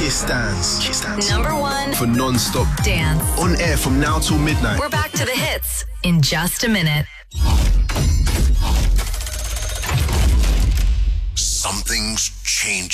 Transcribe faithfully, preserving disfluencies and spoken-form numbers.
Kiss stands. Kiss stands. Number one For non-stop dance. on air from now till midnight. We're back to the hits in just a minute. Something's changing.